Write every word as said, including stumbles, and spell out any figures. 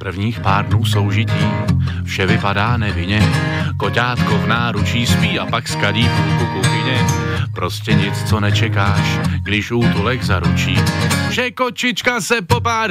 Prvních pár dnů soužití vše vypadá nevinně. Koťátko v náručí spí a pak skadí půlku kuchyně. Prostě nic, co nečekáš, když útulek zaručí, že kočička se po pár